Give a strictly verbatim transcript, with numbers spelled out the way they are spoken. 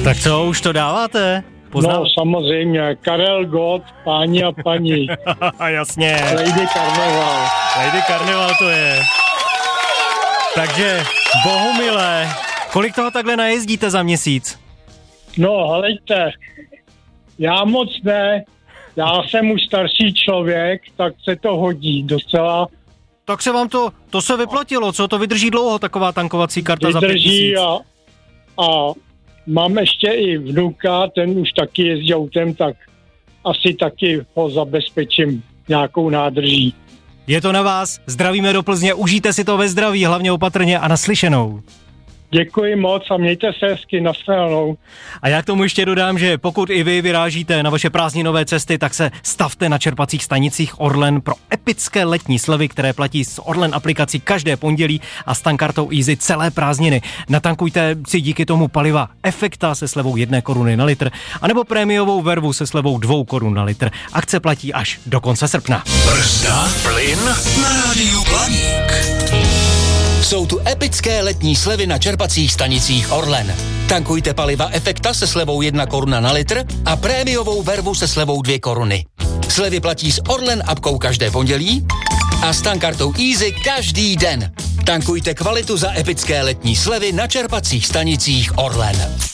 Tak co, už to dáváte? Poznám. No samozřejmě, Karel Gott, páni a paní. Jasně. Lady Karneval. Lady Karneval to je. Takže, Bohumile, kolik toho takhle najezdíte za měsíc? No, helejte, já moc ne, já jsem už starší člověk, tak se to hodí docela. Tak se vám to, to se vyplatilo, co? To vydrží dlouho, taková tankovací karta za pět tisíc. Vydrží a, a mám ještě i vnuka, ten už taky jezdí autem, tak asi taky ho zabezpečím nějakou nádrží. Je to na vás, zdravíme do Plzně, užijte si to ve zdraví, hlavně opatrně a naslyšenou. Děkuji moc a mějte se hezky, nashledanou. A já k tomu ještě dodám, že pokud i vy vyrážíte na vaše prázdninové cesty, tak se stavte na čerpacích stanicích Orlen pro epické letní slevy, které platí s Orlen aplikací každé pondělí a s tankartou Easy celé prázdniny. Natankujte si díky tomu paliva Efekta se slevou jedné koruny na litr, anebo prémiovou vervu se slevou dvou korun na litr. Akce platí až do konce srpna. Brzda, plyn na rádiu Blaník. Jsou tu epické letní slevy na čerpacích stanicích Orlen. Tankujte paliva Efekta se slevou jedna koruna na litr a prémiovou vervu se slevou dvě koruny. Slevy platí s Orlen apkou každé pondělí a s tankartou Easy každý den. Tankujte kvalitu za epické letní slevy na čerpacích stanicích Orlen.